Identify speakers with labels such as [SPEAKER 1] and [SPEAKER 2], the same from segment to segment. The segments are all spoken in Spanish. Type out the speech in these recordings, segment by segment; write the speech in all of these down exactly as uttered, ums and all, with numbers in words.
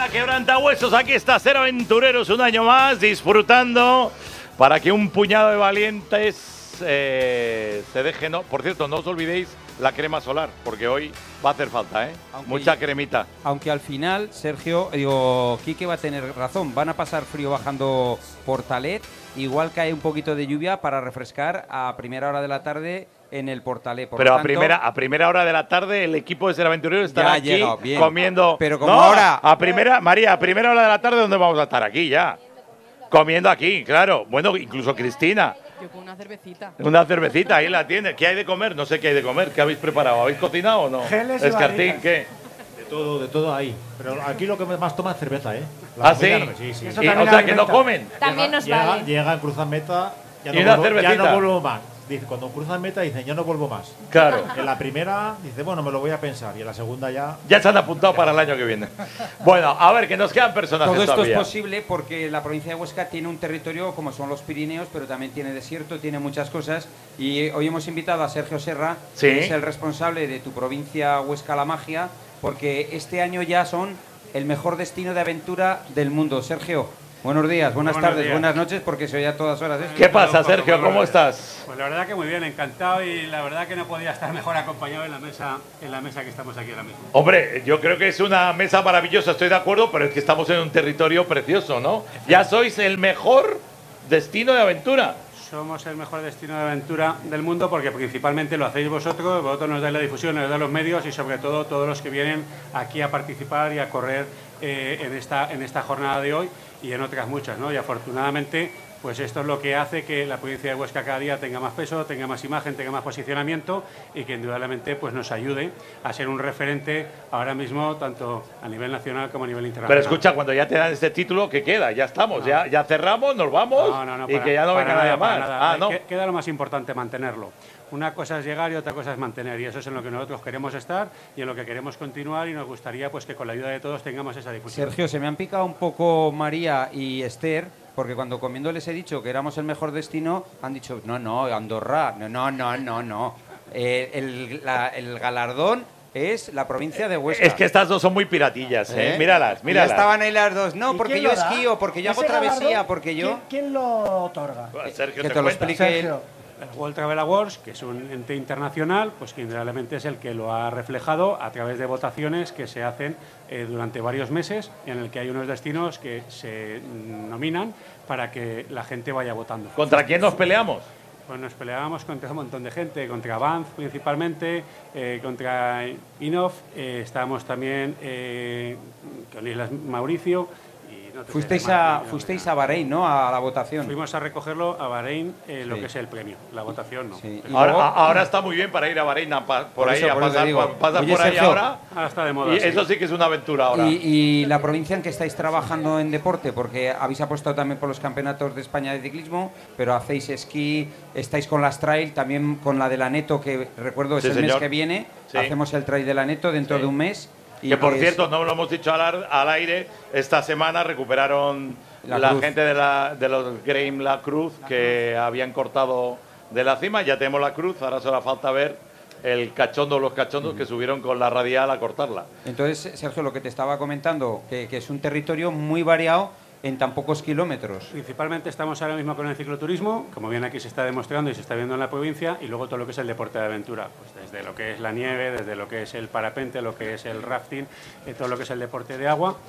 [SPEAKER 1] Hola, quebrantahuesos, aquí está Ser Aventureros un año más, disfrutando para que un puñado de valientes eh, se dejen. No, por cierto, no os olvidéis la crema solar, porque hoy va a hacer falta, ¿eh? Aunque, mucha cremita.
[SPEAKER 2] Aunque al final, Sergio, digo, Quique va a tener razón, van a pasar frío bajando Portalet, igual cae un poquito de lluvia para refrescar a primera hora de la tarde en el Portalet. Por
[SPEAKER 1] Pero
[SPEAKER 2] tanto,
[SPEAKER 1] a primera a primera hora de la tarde el equipo de Ser Aventurero estará aquí
[SPEAKER 2] llegado, bien.
[SPEAKER 1] comiendo.
[SPEAKER 2] Pero como
[SPEAKER 1] no,
[SPEAKER 2] ahora,
[SPEAKER 1] a primera María, a primera hora de la tarde, ¿dónde vamos a estar? Aquí ya. Comiendo aquí, claro. Bueno, incluso Cristina.
[SPEAKER 3] Yo con una cervecita.
[SPEAKER 1] Una cervecita, ahí la tiene. ¿Qué hay de comer? No sé qué hay de comer. ¿Qué habéis preparado? ¿Habéis cocinado o no?
[SPEAKER 4] Geles y
[SPEAKER 1] Escartín,
[SPEAKER 4] barritas.
[SPEAKER 1] ¿qué?
[SPEAKER 4] De todo, de todo ahí. Pero aquí lo que más toma es cerveza, ¿eh?
[SPEAKER 1] ¿Ah, sí?
[SPEAKER 4] comida no- sí, sí.
[SPEAKER 1] Y, o sea, que no comen.
[SPEAKER 3] También nos
[SPEAKER 4] llega,
[SPEAKER 3] vale.
[SPEAKER 4] Llega, cruzan meta, ya
[SPEAKER 1] Y
[SPEAKER 4] no,
[SPEAKER 1] una
[SPEAKER 4] vuelvo, ya
[SPEAKER 1] cervecita.
[SPEAKER 4] no vuelvo más. Dice, cuando cruzan meta dicen, ya no vuelvo más.
[SPEAKER 1] Claro.
[SPEAKER 4] En la primera dice, bueno, me lo voy a pensar. Y en la segunda ya…
[SPEAKER 1] Ya se han apuntado para el año que viene. Bueno, a ver, que nos quedan personajes
[SPEAKER 2] todo esto
[SPEAKER 1] todavía.
[SPEAKER 2] es posible porque la provincia de Huesca tiene un territorio como son los Pirineos, pero también tiene desierto, tiene muchas cosas. Y hoy hemos invitado a Sergio Serra,
[SPEAKER 1] Sí.
[SPEAKER 2] que es el responsable de tu provincia Huesca La Magia, porque este año ya son el mejor destino de aventura del mundo. Sergio, buenos días, buenas
[SPEAKER 5] Buenos
[SPEAKER 2] tardes,
[SPEAKER 5] días.
[SPEAKER 2] buenas noches, porque soy a todas horas esto.
[SPEAKER 1] ¿Qué pasa,
[SPEAKER 5] Un poco,
[SPEAKER 1] Sergio?
[SPEAKER 5] muy
[SPEAKER 1] ¿Cómo
[SPEAKER 5] buenos
[SPEAKER 1] estás?
[SPEAKER 5] días. Pues la verdad que muy bien, encantado y la verdad que no podía estar mejor acompañado en la mesa, en la mesa que estamos aquí ahora mismo.
[SPEAKER 1] Hombre, yo creo que es una mesa maravillosa, estoy de acuerdo, pero es que estamos en un territorio precioso, ¿no? Ya sois el mejor destino de aventura.
[SPEAKER 5] Somos el mejor destino de aventura del mundo porque principalmente lo hacéis vosotros, vosotros nos dais la difusión, nos dais los medios y sobre todo todos los que vienen aquí a participar y a correr eh, en, esta, en esta jornada de hoy y en otras muchas, ¿no? Y afortunadamente, pues esto es lo que hace que la provincia de Huesca cada día tenga más peso, tenga más imagen, tenga más posicionamiento y que indudablemente pues nos ayude a ser un referente ahora mismo tanto a nivel nacional como a nivel internacional.
[SPEAKER 1] Pero escucha, cuando ya te dan este título, ¿qué queda? Ya estamos,
[SPEAKER 5] No.
[SPEAKER 1] ya, ya cerramos, nos vamos
[SPEAKER 5] No, no, no,
[SPEAKER 1] y
[SPEAKER 5] para-
[SPEAKER 1] que ya no
[SPEAKER 5] para
[SPEAKER 1] venga
[SPEAKER 5] nada,
[SPEAKER 1] nadie
[SPEAKER 5] para
[SPEAKER 1] más.
[SPEAKER 5] nada.
[SPEAKER 1] Ah, no.
[SPEAKER 5] Que- Queda lo más importante, mantenerlo. Una cosa es llegar y otra cosa es mantener, y eso es en lo que nosotros queremos estar y en lo que queremos continuar y nos gustaría pues que con la ayuda de todos tengamos esa difusión.
[SPEAKER 2] Sergio, se me han picado un poco María y Esther, porque cuando comiendo les he dicho que éramos el mejor destino, han dicho, no, no, Andorra, no, no, no, no, no. Eh, el, la- el galardón es la provincia de Huesca.
[SPEAKER 1] Es que estas dos son muy piratillas, ¿eh?
[SPEAKER 2] ¿Eh?
[SPEAKER 1] Míralas,
[SPEAKER 2] Y
[SPEAKER 1] míralas.
[SPEAKER 2] Ya estaban ahí las dos. No,
[SPEAKER 6] ¿Y
[SPEAKER 2] porque
[SPEAKER 6] quién
[SPEAKER 2] yo
[SPEAKER 6] lo da?
[SPEAKER 2] esquío, porque yo hago
[SPEAKER 6] ¿Ese
[SPEAKER 2] travesía,
[SPEAKER 6] galardón,
[SPEAKER 2] porque yo…
[SPEAKER 6] ¿Quién, quién lo otorga?
[SPEAKER 1] Sergio,
[SPEAKER 2] que
[SPEAKER 1] te
[SPEAKER 2] te lo
[SPEAKER 1] cuenta.
[SPEAKER 2] explique él.
[SPEAKER 6] Sergio.
[SPEAKER 5] El World Travel Awards, que es un ente internacional, pues que indudablemente es el que lo ha reflejado a través de votaciones que se hacen eh, durante varios meses, en el que hay unos destinos que se mm, nominan para que la gente vaya votando.
[SPEAKER 1] ¿Contra quién nos peleamos?
[SPEAKER 5] Pues nos peleábamos contra un montón de gente, contra Banff principalmente, eh, contra Inov, eh, estábamos también eh, con Islas Mauricio. Y no te
[SPEAKER 2] Fuisteis
[SPEAKER 5] sé más,
[SPEAKER 2] a,
[SPEAKER 5] no, no,
[SPEAKER 2] fuisteis
[SPEAKER 5] no.
[SPEAKER 2] a Bahrein, ¿no? A la votación.
[SPEAKER 5] Fuimos a recogerlo a Bahrein, eh, lo
[SPEAKER 2] Sí.
[SPEAKER 5] que es el premio, la votación no.
[SPEAKER 2] Sí. Y
[SPEAKER 1] Ahora,
[SPEAKER 2] luego-
[SPEAKER 1] a- ahora está muy bien para ir a Bahrein, a pa- por,
[SPEAKER 2] Por
[SPEAKER 1] ahí,
[SPEAKER 2] eso,
[SPEAKER 1] a
[SPEAKER 2] por eso
[SPEAKER 1] pasar,
[SPEAKER 2] te digo.
[SPEAKER 1] pa- pasas
[SPEAKER 2] Oye,
[SPEAKER 1] por ahí
[SPEAKER 2] Sergio,
[SPEAKER 1] ahora.
[SPEAKER 5] Ahora está de moda.
[SPEAKER 1] Y
[SPEAKER 5] sí.
[SPEAKER 1] eso sí que es una aventura ahora.
[SPEAKER 2] Y, y la provincia en que estáis trabajando en deporte, porque habéis apostado también por los campeonatos de España de ciclismo, pero hacéis esquí, estáis con las trail, también con la de la Neto, que recuerdo es
[SPEAKER 1] Sí,
[SPEAKER 2] el mes
[SPEAKER 1] señor.
[SPEAKER 2] que viene,
[SPEAKER 1] Sí.
[SPEAKER 2] hacemos el trail de la Neto dentro
[SPEAKER 1] Sí.
[SPEAKER 2] de un mes. y
[SPEAKER 1] Que por
[SPEAKER 2] es-
[SPEAKER 1] cierto, no lo hemos dicho al, ar- al aire, esta semana recuperaron
[SPEAKER 2] La
[SPEAKER 1] la,
[SPEAKER 2] cruz.
[SPEAKER 1] gente de, la, de los Graham La Cruz que habían cortado de la cima. Ya tenemos la cruz, ahora solo falta ver el cachondo, los cachondos que subieron con la radial a cortarla.
[SPEAKER 2] Entonces, Sergio, lo que te estaba comentando, que, que es un territorio muy variado en tan pocos kilómetros.
[SPEAKER 5] Principalmente estamos ahora mismo con el cicloturismo, como bien aquí se está demostrando y se está viendo en la provincia, y luego todo lo que es el deporte de aventura, pues desde lo que es la nieve, desde lo que es el parapente, lo que es el rafting, eh, todo lo que es el deporte de agua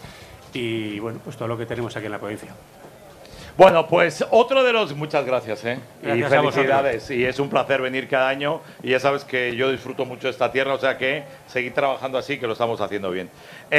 [SPEAKER 5] y bueno, pues todo lo que tenemos aquí en la provincia.
[SPEAKER 1] Bueno, pues otro de los... Muchas gracias, ¿eh?
[SPEAKER 5] Gracias
[SPEAKER 1] y
[SPEAKER 5] a vosotros.
[SPEAKER 1] felicidades. Y es un placer venir cada año. Y ya sabes que yo disfruto mucho de esta tierra, o sea que seguir trabajando así, que lo estamos haciendo bien.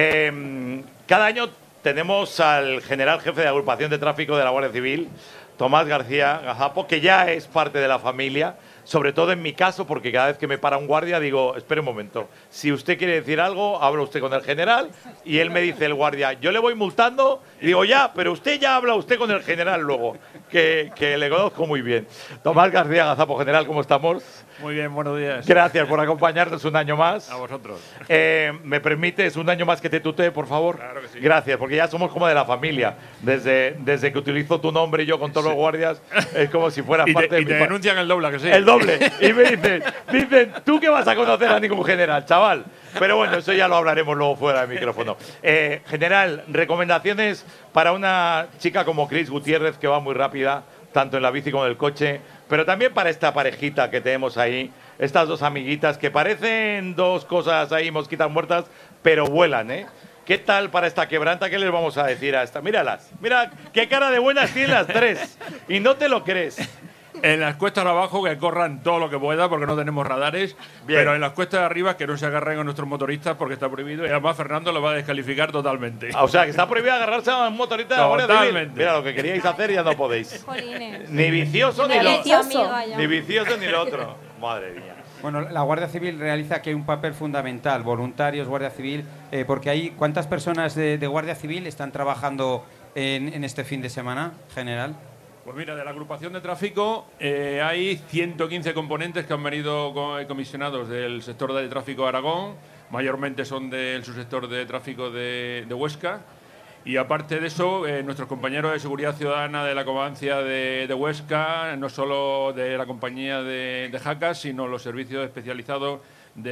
[SPEAKER 1] Eh, cada año tenemos al general jefe de agrupación de tráfico de la Guardia Civil, Tomás García Gazapo, que ya es parte de la familia, sobre todo en mi caso, porque cada vez que me para un guardia digo, espere un momento, si usted quiere decir algo, habla usted con el general, y él me dice, el guardia, yo le voy multando, y digo, ya, pero usted ya habla usted con el general luego, que, que le conozco muy bien. Tomás García Gazapo, general, ¿cómo estamos?
[SPEAKER 3] Muy bien, buenos días.
[SPEAKER 1] Gracias por acompañarnos un año más.
[SPEAKER 3] A vosotros.
[SPEAKER 1] Eh, ¿Me permites un año más que te tutee, por favor?
[SPEAKER 3] Claro que sí.
[SPEAKER 1] Gracias, porque ya somos como de la familia. Desde, desde que utilizo tu nombre y yo con todos los guardias, es como si fueras
[SPEAKER 3] Y
[SPEAKER 1] parte
[SPEAKER 3] te,
[SPEAKER 1] de
[SPEAKER 3] y
[SPEAKER 1] mi
[SPEAKER 3] te
[SPEAKER 1] fa-
[SPEAKER 3] denuncian el doble, ¿a que sí?
[SPEAKER 1] El doble. Y me dicen, dicen, ¿tú qué vas a conocer a ningún general, chaval? Pero bueno, eso ya lo hablaremos luego fuera del micrófono. Eh, general, recomendaciones para una chica como Cris Gutiérrez, que va muy rápida, tanto en la bici como en el coche, pero también para esta parejita que tenemos ahí, estas dos amiguitas que parecen dos cosas ahí, mosquitas muertas, pero vuelan, ¿eh? ¿Qué tal para esta quebranta? ¿Qué les vamos a decir a esta? Míralas, mira qué cara de buenas tienen las tres. Y no te lo crees.
[SPEAKER 3] En las cuestas de abajo que corran todo lo que pueda porque no tenemos radares,
[SPEAKER 1] Bien.
[SPEAKER 3] pero en las cuestas de arriba que no se agarren a nuestros motoristas porque está prohibido y además Fernando lo va a descalificar totalmente.
[SPEAKER 1] O sea, que está prohibido agarrarse a un motorista de la Guardia Civil.
[SPEAKER 3] Totalmente.
[SPEAKER 1] Mira, lo que queríais hacer ya no podéis.
[SPEAKER 6] Jolines.
[SPEAKER 1] Ni vicioso ni
[SPEAKER 6] Me
[SPEAKER 1] lo
[SPEAKER 6] había hecho amiga ya.
[SPEAKER 1] Ni vicioso ni lo otro. Madre mía.
[SPEAKER 2] Bueno, la Guardia Civil realiza aquí un papel fundamental, voluntarios, Guardia Civil, eh, porque hay ¿cuántas personas de, de Guardia Civil están trabajando en, en este fin de semana, general?
[SPEAKER 3] Pues mira, de la agrupación de tráfico eh, hay ciento quince componentes que han venido co- comisionados del sector de tráfico de Aragón, mayormente son del subsector de tráfico de, de Huesca. Y aparte de eso, eh, nuestros compañeros de seguridad ciudadana de la Comandancia de, de Huesca, no solo de la compañía de, de Jacas, sino los servicios especializados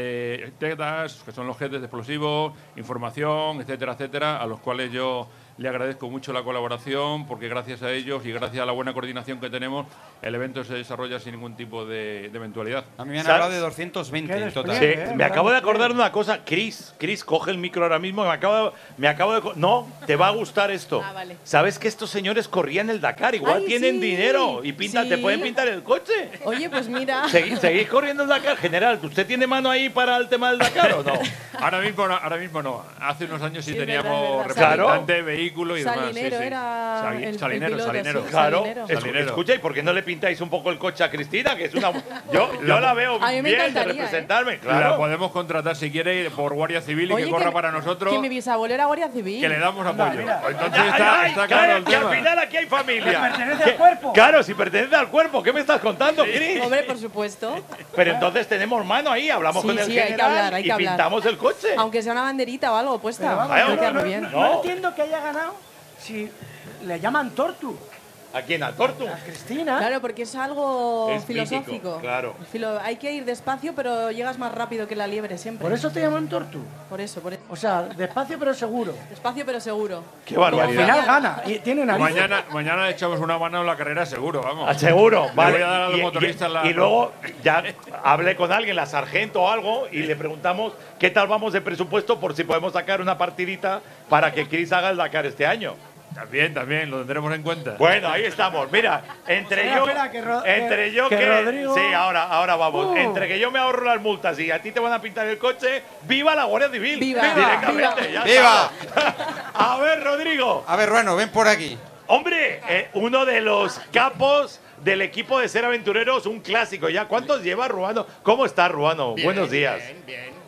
[SPEAKER 3] de TEDAS, que son los jefes de explosivos, información, etcétera, etcétera, a los cuales yo le agradezco mucho la colaboración, porque gracias a ellos y gracias a la buena coordinación que tenemos, el evento se desarrolla sin ningún tipo de, de eventualidad.
[SPEAKER 2] A mí me han
[SPEAKER 1] ¿Sabes?
[SPEAKER 2] hablado de doscientos veinte
[SPEAKER 4] Qué
[SPEAKER 2] en total.
[SPEAKER 1] Sí,
[SPEAKER 4] despliegue, ¿eh?
[SPEAKER 1] me acabo de acordar de una cosa. Chris, Chris, coge el micro ahora mismo. Me acabo de, me acabo de co- no, te va a gustar esto.
[SPEAKER 6] Ah, vale.
[SPEAKER 1] ¿Sabes que estos señores corrían el Dakar? Igual
[SPEAKER 6] Ay,
[SPEAKER 1] tienen
[SPEAKER 6] sí.
[SPEAKER 1] dinero y pintan,
[SPEAKER 6] Sí.
[SPEAKER 1] te pueden pintar el coche.
[SPEAKER 6] Oye, pues mira.
[SPEAKER 1] Segui- ¿Seguís corriendo el Dakar? General, ¿usted tiene mano ahí para el tema del Dakar o no?
[SPEAKER 3] Ahora mismo, no- ahora mismo no. Hace unos años sí,
[SPEAKER 6] Sí, es
[SPEAKER 3] teníamos
[SPEAKER 6] verdad, es verdad.
[SPEAKER 3] representante, vehículo y demás.
[SPEAKER 6] Salinero
[SPEAKER 3] sí, sí.
[SPEAKER 6] era
[SPEAKER 3] Sali-
[SPEAKER 6] el- el
[SPEAKER 3] salinero,
[SPEAKER 6] piloto,
[SPEAKER 3] salinero.
[SPEAKER 6] sí.
[SPEAKER 1] Claro.
[SPEAKER 6] Salinero.
[SPEAKER 1] Escu-
[SPEAKER 3] Salinero.
[SPEAKER 1] Escucha, ¿y por qué no le pintáis un poco el coche a Cristina? Que es una. Yo, yo la veo
[SPEAKER 6] A mí me
[SPEAKER 1] bien de
[SPEAKER 6] encantaría, ¿eh?
[SPEAKER 1] representarme,
[SPEAKER 3] La
[SPEAKER 1] claro.
[SPEAKER 3] podemos contratar si quiere por Guardia Civil y
[SPEAKER 6] Oye,
[SPEAKER 3] que corra
[SPEAKER 6] mi-
[SPEAKER 3] para nosotros,
[SPEAKER 6] Que mi bisabuelo era Guardia Civil.
[SPEAKER 3] que le damos apoyo. Entonces
[SPEAKER 1] Ay,
[SPEAKER 3] está,
[SPEAKER 1] ay,
[SPEAKER 3] está
[SPEAKER 1] calla,
[SPEAKER 3] claro el
[SPEAKER 1] que al
[SPEAKER 3] tema.
[SPEAKER 1] final aquí hay familia.
[SPEAKER 4] pertenece
[SPEAKER 1] Que-
[SPEAKER 4] al cuerpo.
[SPEAKER 1] Claro, si pertenece al cuerpo, ¿qué me estás contando, Cris?
[SPEAKER 6] Hombre, por supuesto.
[SPEAKER 1] Pero entonces tenemos mano ahí, hablamos
[SPEAKER 6] Sí,
[SPEAKER 1] con el
[SPEAKER 6] sí, hay que
[SPEAKER 1] general
[SPEAKER 6] hablar, hay
[SPEAKER 1] y
[SPEAKER 6] que hablar.
[SPEAKER 1] pintamos el coche.
[SPEAKER 6] Aunque sea una banderita o algo puesta.
[SPEAKER 4] Pero vamos,
[SPEAKER 1] Ay,
[SPEAKER 6] Me
[SPEAKER 1] no,
[SPEAKER 6] queda
[SPEAKER 1] no,
[SPEAKER 6] muy bien.
[SPEAKER 4] No,
[SPEAKER 1] No.
[SPEAKER 4] entiendo que haya ganado si le llaman Tortu.
[SPEAKER 1] ¿A quién? ¿A Tortu?
[SPEAKER 4] A Cristina.
[SPEAKER 6] Claro, porque es algo
[SPEAKER 1] Es
[SPEAKER 6] filosófico.
[SPEAKER 1] mítico, claro.
[SPEAKER 6] Filo- hay que ir despacio, pero llegas más rápido que la liebre siempre.
[SPEAKER 4] Por eso te llaman Tortu.
[SPEAKER 6] Por eso, por eso.
[SPEAKER 4] O sea, despacio pero seguro.
[SPEAKER 6] Despacio, pero seguro.
[SPEAKER 1] Qué
[SPEAKER 4] Y al
[SPEAKER 1] barbaridad.
[SPEAKER 4] final gana. Y tiene narices.
[SPEAKER 3] Mañana, mañana le echamos una mano en la carrera seguro, vamos.
[SPEAKER 1] Ah, seguro, vale.
[SPEAKER 3] voy a dar a los
[SPEAKER 1] Y- y-
[SPEAKER 3] motoristas la-
[SPEAKER 1] y luego ya hablé con alguien, la sargento o algo, y le preguntamos qué tal vamos de presupuesto por si podemos sacar una partidita para que Chris haga el Dakar este año.
[SPEAKER 3] También, también, lo tendremos en cuenta.
[SPEAKER 1] Bueno, ahí estamos. Mira, entre
[SPEAKER 4] Espera,
[SPEAKER 1] yo,
[SPEAKER 4] espera, que Ro-
[SPEAKER 1] entre
[SPEAKER 4] que-
[SPEAKER 1] yo
[SPEAKER 4] que
[SPEAKER 1] que,
[SPEAKER 4] Rodrigo-
[SPEAKER 1] sí, ahora, ahora vamos.
[SPEAKER 4] Uh.
[SPEAKER 1] Entre que yo me ahorro las multas y a ti te van a pintar el coche, viva la Guardia Civil.
[SPEAKER 6] Viva,
[SPEAKER 1] Directamente. ya
[SPEAKER 2] ¡Viva!
[SPEAKER 1] está. A ver, Rodrigo.
[SPEAKER 2] A ver, Ruano, ven por aquí.
[SPEAKER 1] Hombre, eh, uno de los capos del equipo de Ser Aventureros, un clásico ya. ¿Cuántos lleva Ruano? ¿Cómo está Ruano?
[SPEAKER 7] Bien,
[SPEAKER 1] Buenos días.
[SPEAKER 7] Bien, bien.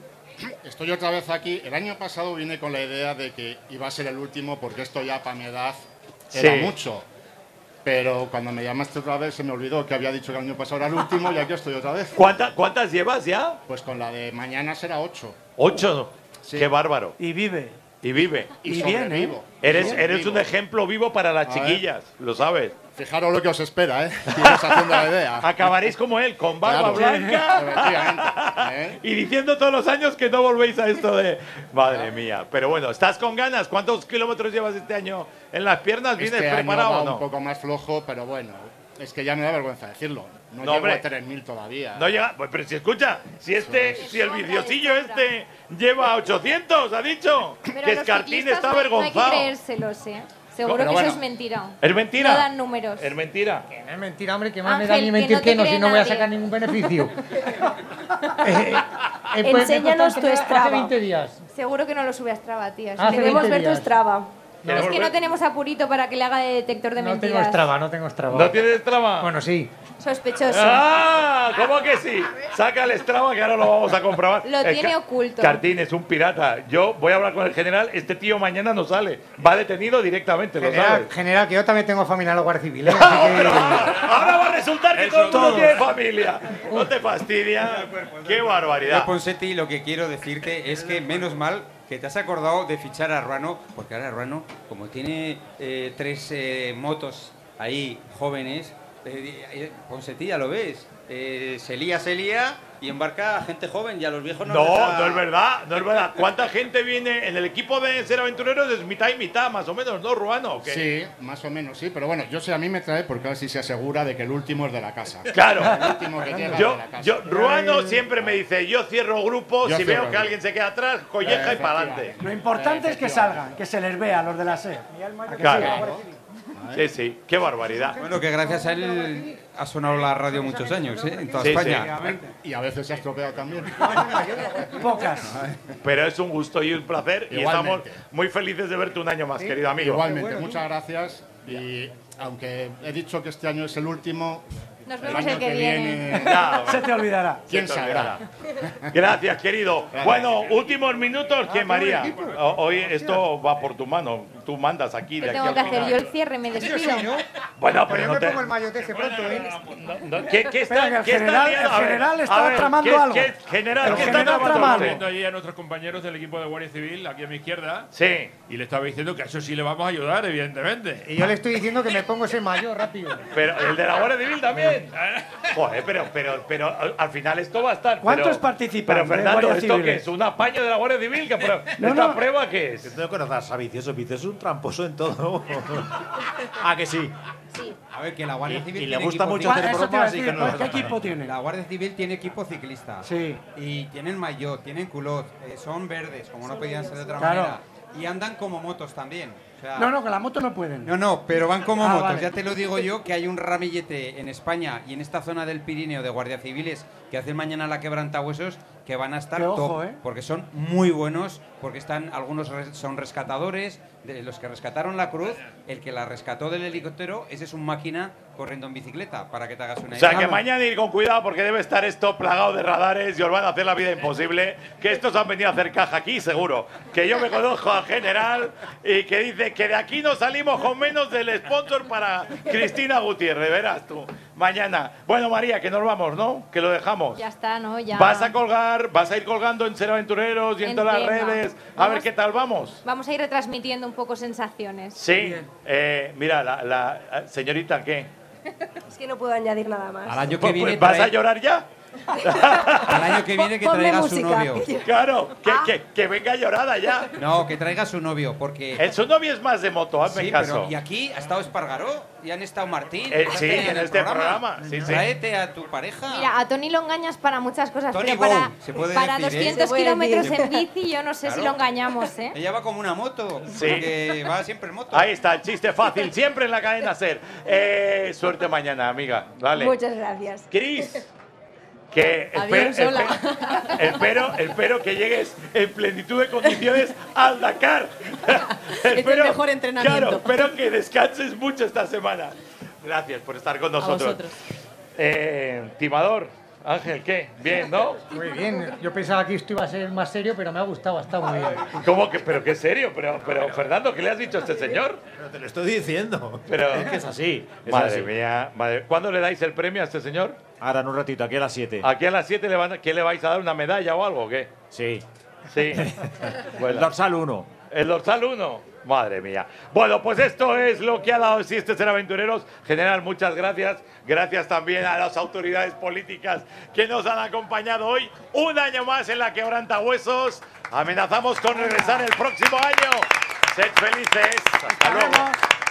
[SPEAKER 7] Estoy otra vez aquí. El año pasado vine con la idea de que iba a ser el último porque esto ya para mi edad era
[SPEAKER 1] Sí.
[SPEAKER 7] mucho. Pero cuando me llamaste otra vez se me olvidó que había dicho que el año pasado era el último y aquí estoy otra vez.
[SPEAKER 1] ¿Cuántas, ¿Cuántas llevas ya?
[SPEAKER 7] Pues con la de mañana será ocho.
[SPEAKER 1] Ocho.
[SPEAKER 7] Sí.
[SPEAKER 1] Qué bárbaro.
[SPEAKER 4] Y vive.
[SPEAKER 1] Y vive.
[SPEAKER 7] Y,
[SPEAKER 4] Y bien,
[SPEAKER 7] sobrevivo.
[SPEAKER 1] Eres,
[SPEAKER 7] Bien,
[SPEAKER 1] eres
[SPEAKER 7] vivo.
[SPEAKER 1] un ejemplo vivo para las
[SPEAKER 7] A ver.
[SPEAKER 1] chiquillas, lo sabes.
[SPEAKER 7] Fijaros lo que os espera, ¿eh? Tienes haciendo la idea.
[SPEAKER 1] Acabaréis como él, con barba
[SPEAKER 7] Claro.
[SPEAKER 1] blanca
[SPEAKER 7] Efectivamente, ¿eh?
[SPEAKER 1] y diciendo todos los años que no volvéis a esto de... Madre mía. Pero bueno, ¿estás con ganas? ¿Cuántos kilómetros llevas este año en las piernas? ¿Vienes
[SPEAKER 7] Este año
[SPEAKER 1] preparado
[SPEAKER 7] va
[SPEAKER 1] o no?
[SPEAKER 7] un poco más flojo, pero bueno, es que ya me da vergüenza decirlo. No,
[SPEAKER 1] No,
[SPEAKER 7] llego
[SPEAKER 1] hombre.
[SPEAKER 7] a tres mil todavía.
[SPEAKER 1] No llega... Pues, pero si escucha, si este, si el viciosillo este lleva ochocientos, ha dicho.
[SPEAKER 8] Pero
[SPEAKER 1] Que
[SPEAKER 8] los
[SPEAKER 1] Escartín
[SPEAKER 8] ciclistas
[SPEAKER 1] está
[SPEAKER 8] no- No hay que
[SPEAKER 1] avergonzado.
[SPEAKER 8] creérselos, ¿eh? Seguro
[SPEAKER 7] Pero
[SPEAKER 8] que
[SPEAKER 7] bueno.
[SPEAKER 8] eso es mentira.
[SPEAKER 1] ¿Es mentira?
[SPEAKER 8] No dan números.
[SPEAKER 1] Es mentira.
[SPEAKER 9] Que no es mentira, hombre, que más me da
[SPEAKER 8] Ángel,
[SPEAKER 9] ni
[SPEAKER 8] que
[SPEAKER 9] mentir
[SPEAKER 8] no te
[SPEAKER 9] que no, si
[SPEAKER 8] cree
[SPEAKER 9] no voy a
[SPEAKER 8] nadie.
[SPEAKER 9] sacar ningún beneficio. Eh, eh, pues, me
[SPEAKER 8] Enséñanos
[SPEAKER 9] costó
[SPEAKER 8] tu
[SPEAKER 9] hace
[SPEAKER 8] Strava.
[SPEAKER 9] veinte días.
[SPEAKER 8] Seguro que no lo sube a Strava, tía.
[SPEAKER 9] Hace
[SPEAKER 8] Queremos
[SPEAKER 9] veinte
[SPEAKER 8] ver tu
[SPEAKER 9] días.
[SPEAKER 8] Strava.
[SPEAKER 1] Queremos
[SPEAKER 8] Es que
[SPEAKER 1] ver-
[SPEAKER 8] no tenemos apurito para que le haga de detector de
[SPEAKER 9] No
[SPEAKER 8] mentiras.
[SPEAKER 9] tengo Strava, no tengo Strava.
[SPEAKER 1] ¿No tienes traba?
[SPEAKER 9] Bueno, sí.
[SPEAKER 8] Sospechoso.
[SPEAKER 1] ¡Ah! ¿Cómo que sí? Saca el Strava que ahora lo vamos a comprobar.
[SPEAKER 8] Lo
[SPEAKER 1] El
[SPEAKER 8] tiene
[SPEAKER 1] Ca-
[SPEAKER 8] oculto.
[SPEAKER 1] Cartín es un pirata. Yo voy a hablar con el general. Este tío mañana no sale. Va detenido directamente, ¿lo
[SPEAKER 9] General,
[SPEAKER 1] sabes?
[SPEAKER 9] general, que yo también tengo familia en la Guardia Civil. ¿eh? Así que-
[SPEAKER 1] Ahora va a resultar que
[SPEAKER 3] Eso,
[SPEAKER 1] todo el mundo
[SPEAKER 3] todos.
[SPEAKER 1] tiene familia. No te fastidia. ¡Qué
[SPEAKER 2] Yo,
[SPEAKER 1] barbaridad!
[SPEAKER 2] Ponsetti, lo que quiero decirte es que menos mal que te has acordado de fichar a Ruano, porque ahora Ruano, como tiene eh, tres eh, motos ahí jóvenes, eh, eh, Ponsetti, ya lo ves, eh, se lía, se lía y embarca a gente joven y a los viejos no les
[SPEAKER 1] No,
[SPEAKER 2] da-
[SPEAKER 1] no es verdad, no es verdad. ¿Cuánta gente viene en el equipo de Ser Aventureros? Es mitad y mitad, más o menos, ¿no, Ruano? ¿O qué?
[SPEAKER 7] Sí, más o menos, sí. Pero bueno, yo sé, a mí me trae porque así se asegura de que el último es de la casa.
[SPEAKER 1] Claro.
[SPEAKER 7] El último que llega
[SPEAKER 1] Yo,
[SPEAKER 7] es de la casa.
[SPEAKER 1] yo, Ruano siempre me dice, yo cierro grupo,
[SPEAKER 7] Yo
[SPEAKER 1] si
[SPEAKER 7] cierro
[SPEAKER 1] veo que
[SPEAKER 7] grupo.
[SPEAKER 1] alguien se queda atrás, colleja y para adelante.
[SPEAKER 4] Lo importante es que salgan, que se les vea a los de la S E R.
[SPEAKER 1] Claro. Sí, sí, qué barbaridad.
[SPEAKER 2] Bueno, que gracias a él ha sonado la radio muchos años, ¿eh? En toda
[SPEAKER 1] Sí,
[SPEAKER 2] España.
[SPEAKER 7] Y a veces se ha estropeado también.
[SPEAKER 4] Pocas.
[SPEAKER 1] Pero es un gusto y un placer y
[SPEAKER 7] Igualmente.
[SPEAKER 1] estamos muy felices de verte un año más, querido amigo.
[SPEAKER 7] Igualmente, muchas gracias. Y aunque he dicho que este año es el último,
[SPEAKER 8] Nos
[SPEAKER 7] el
[SPEAKER 8] vemos
[SPEAKER 7] año
[SPEAKER 8] el que
[SPEAKER 7] que
[SPEAKER 8] viene.
[SPEAKER 7] viene,
[SPEAKER 1] Ya,
[SPEAKER 4] Se te olvidará.
[SPEAKER 7] ¿quién
[SPEAKER 1] se te
[SPEAKER 7] sabrá?
[SPEAKER 1] Gracias, querido. Bueno, últimos minutos que María. o- Hoy esto va por tu mano. Tú mandas aquí de
[SPEAKER 8] ¿Qué
[SPEAKER 1] aquí
[SPEAKER 8] tengo
[SPEAKER 1] al
[SPEAKER 8] que hacer?
[SPEAKER 1] final.
[SPEAKER 8] Yo el cierre, me despido.
[SPEAKER 1] Bueno,
[SPEAKER 9] Pero
[SPEAKER 1] pero
[SPEAKER 9] yo
[SPEAKER 1] no
[SPEAKER 9] me
[SPEAKER 1] te.
[SPEAKER 9] pongo el maillot ese pronto, ¿eh?
[SPEAKER 1] No, no, ¿Qué, qué
[SPEAKER 4] Espera,
[SPEAKER 1] está,
[SPEAKER 4] que el
[SPEAKER 1] qué está
[SPEAKER 4] general-
[SPEAKER 1] haciendo?
[SPEAKER 4] el
[SPEAKER 1] A ver,
[SPEAKER 4] general
[SPEAKER 1] a
[SPEAKER 4] estaba
[SPEAKER 1] ver,
[SPEAKER 4] tramando
[SPEAKER 1] ¿qué-
[SPEAKER 4] algo.
[SPEAKER 1] qué- general,
[SPEAKER 4] El
[SPEAKER 1] ¿qué está
[SPEAKER 4] general
[SPEAKER 1] tramando
[SPEAKER 4] trama
[SPEAKER 1] usted?
[SPEAKER 3] Viendo ahí a nuestros compañeros del equipo de Guardia Civil, aquí a mi izquierda,
[SPEAKER 1] Sí.
[SPEAKER 3] y le estaba diciendo que a eso sí le vamos a ayudar, evidentemente.
[SPEAKER 9] Y yo le estoy diciendo que me pongo ese maillot rápido.
[SPEAKER 1] Pero el de la Guardia Civil también. Joder, pero, pero, pero al- al final esto va a estar.
[SPEAKER 4] ¿Cuántos
[SPEAKER 1] pero-
[SPEAKER 4] participan
[SPEAKER 1] Pero
[SPEAKER 4] de
[SPEAKER 1] Fernando,
[SPEAKER 4] Guardia
[SPEAKER 1] ¿esto
[SPEAKER 4] Civiles?
[SPEAKER 1] qué es? ¿Un apaño de la Guardia Civil? ¿Qué prueba?
[SPEAKER 4] No,
[SPEAKER 1] ¿Esta
[SPEAKER 4] no.
[SPEAKER 1] prueba qué es?
[SPEAKER 10] Tengo que conocer a Vicioso, Vicioso es un tramposo en todo. Ah, que sí.
[SPEAKER 8] Sí.
[SPEAKER 2] A ver, que la Guardia
[SPEAKER 10] Y-
[SPEAKER 2] Civil
[SPEAKER 10] y le
[SPEAKER 2] tiene
[SPEAKER 10] gusta
[SPEAKER 2] equipo
[SPEAKER 10] mucho
[SPEAKER 4] Ah,
[SPEAKER 10] hacer
[SPEAKER 2] ciclista.
[SPEAKER 4] eso te iba a
[SPEAKER 10] bromas y
[SPEAKER 4] decir,
[SPEAKER 10] que no
[SPEAKER 4] ¿qué
[SPEAKER 10] las
[SPEAKER 4] equipo tiene?
[SPEAKER 2] La Guardia Civil tiene equipo ciclista.
[SPEAKER 4] Sí.
[SPEAKER 2] Y tienen maillot, tienen culot, eh, son verdes, como no podían ser de otra
[SPEAKER 4] Claro.
[SPEAKER 2] manera. Y andan como motos también. O sea,
[SPEAKER 4] No, no, con la moto no pueden.
[SPEAKER 2] No, no, pero van como
[SPEAKER 4] Ah,
[SPEAKER 2] motos.
[SPEAKER 4] vale.
[SPEAKER 2] Ya te lo digo yo, que hay un ramillete en España y en esta zona del Pirineo de guardia civiles que hacen mañana la quebrantahuesos que van a estar
[SPEAKER 4] Qué ojo,
[SPEAKER 2] top,
[SPEAKER 4] ¿eh?
[SPEAKER 2] porque son muy buenos, porque están algunos res- son rescatadores, de los que rescataron la Cruz, el que la rescató del helicóptero, ese es un máquina corriendo en bicicleta, para que te hagas una
[SPEAKER 1] O sea,
[SPEAKER 2] idea.
[SPEAKER 1] que mañana ir con cuidado porque debe estar esto plagado de radares y os van a hacer la vida imposible. Que estos han venido a hacer caja aquí, seguro. Que yo me conozco al general y que dice que de aquí no salimos con menos del sponsor para Cristina Gutiérrez. Verás tú. Mañana. Bueno, María, que nos vamos, ¿no? Que lo dejamos.
[SPEAKER 8] Ya está, ¿no? Ya.
[SPEAKER 1] Vas a colgar, vas a ir colgando en Ser Aventureros y en todas las
[SPEAKER 8] Entiendo.
[SPEAKER 1] redes. A ver
[SPEAKER 8] Vamos-
[SPEAKER 1] qué tal vamos.
[SPEAKER 8] Vamos a ir retransmitiendo un poco sensaciones.
[SPEAKER 1] Sí. Eh, mira, la, la- señorita, ¿qué?
[SPEAKER 11] Es que no puedo añadir nada más.
[SPEAKER 2] Al año que
[SPEAKER 1] Pues,
[SPEAKER 2] viene
[SPEAKER 1] pues, ¿vas a
[SPEAKER 2] trae-
[SPEAKER 1] llorar ya?
[SPEAKER 2] al año que viene que
[SPEAKER 11] Ponme
[SPEAKER 2] traiga su
[SPEAKER 11] música.
[SPEAKER 2] novio.
[SPEAKER 1] Claro, que, que, que venga llorada ya.
[SPEAKER 2] No, que traiga su novio, porque
[SPEAKER 1] El su novio es más de moto, hazme
[SPEAKER 2] sí,
[SPEAKER 1] caso.
[SPEAKER 2] pero y aquí ha estado Espargaró y han estado Martín.
[SPEAKER 1] Eh,
[SPEAKER 2] has
[SPEAKER 1] sí,
[SPEAKER 2] tenido
[SPEAKER 1] en este programa, sí, sí.
[SPEAKER 2] Tráete a tu pareja.
[SPEAKER 8] Mira, a Tony lo engañas para muchas cosas,
[SPEAKER 2] Tony
[SPEAKER 8] pero para,
[SPEAKER 2] Bow, se puede
[SPEAKER 8] para
[SPEAKER 2] decir, ¿eh?
[SPEAKER 8] doscientos
[SPEAKER 11] Se puede
[SPEAKER 8] kilómetros
[SPEAKER 11] decir.
[SPEAKER 8] en bici yo no sé si
[SPEAKER 2] Claro.
[SPEAKER 8] lo engañamos, ¿eh?
[SPEAKER 2] Ella va como una moto,
[SPEAKER 1] Sí.
[SPEAKER 2] porque va siempre en moto.
[SPEAKER 1] Ahí está, el chiste fácil, siempre en la cadena Ser. Eh, suerte mañana, amiga. Vale.
[SPEAKER 11] Muchas gracias.
[SPEAKER 1] Cris, que
[SPEAKER 6] Adiós,
[SPEAKER 1] espe-
[SPEAKER 6] hola.
[SPEAKER 1] espe- espero, espero que llegues en plenitud de condiciones al Dakar.
[SPEAKER 6] el mejor entrenamiento.
[SPEAKER 1] Claro, espero que descanses mucho esta semana. Gracias por estar con
[SPEAKER 6] A
[SPEAKER 1] nosotros.
[SPEAKER 6] vosotros.
[SPEAKER 1] Eh, timador, Ángel, ¿qué? Bien, ¿no?
[SPEAKER 9] Muy bien. Yo pensaba que esto iba a ser más serio, pero me ha gustado, ha estado muy bien.
[SPEAKER 1] ¿Cómo que? ¿Pero qué serio? Pero, pero Fernando, ¿qué le has dicho a este señor?
[SPEAKER 10] Pero te lo estoy diciendo.
[SPEAKER 1] Pero-
[SPEAKER 10] es que es así. es
[SPEAKER 1] Madre
[SPEAKER 10] así.
[SPEAKER 1] mía, madre. ¿Cuándo le dais el premio a este señor?
[SPEAKER 10] Ahora en un ratito, aquí a las siete.
[SPEAKER 1] Aquí a las siete le van, ¿qué le vais a dar? ¿Una medalla o algo o qué?
[SPEAKER 10] Sí.
[SPEAKER 1] Sí. Bueno.
[SPEAKER 10] El dorsal uno.
[SPEAKER 1] El dorsal uno. Madre mía. Bueno, pues esto es lo que ha dado sí este Ser Aventureros. General, muchas gracias. Gracias también a las autoridades políticas que nos han acompañado hoy. Un año más en la Quebrantahuesos. Amenazamos con regresar el próximo año. Sed felices. Hasta luego.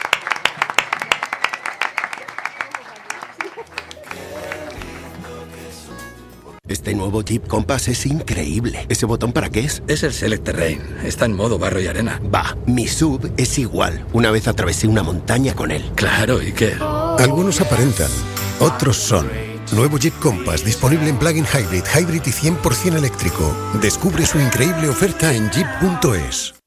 [SPEAKER 12] Este nuevo Jeep Compass es increíble. ¿Ese botón para qué es?
[SPEAKER 13] Es el Select Terrain. Está en modo barro y arena.
[SPEAKER 12] Va, mi sub es igual. Una vez atravesé una montaña con él.
[SPEAKER 13] Claro, ¿y qué?
[SPEAKER 14] Algunos aparentan, otros son. Nuevo Jeep Compass disponible en plug-in hybrid, hybrid y cien por ciento eléctrico. Descubre su increíble oferta en jeep punto es.